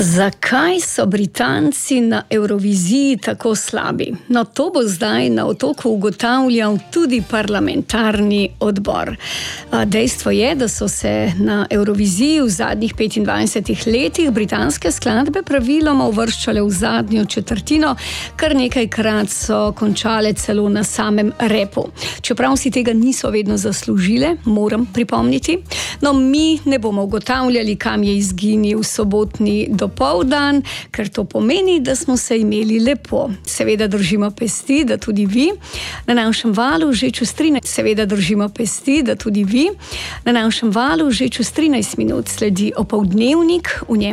Zakaj so Britanci na Evroviziji tako slabi? No, to bo zdaj na Otoku ugotavljal tudi parlamentarni odbor. Dejstvo je, da so se na Evroviziji v zadnjih 25 letih britanske skladbe praviloma uvrščale v zadnjo četrtino, kar nekajkrat so končale celo na samem repu. Čeprav si tega niso vedno zaslužile, moram pripomniti. No, mi ne bomo ugotavljali, kam je izginil sobotni dopoldan, ker to pomeni, da smo se imeli lepo. Seveda držimo pesti, da tudi vi na našem valu že čez 13 minut sledi opoldnevnik, v njem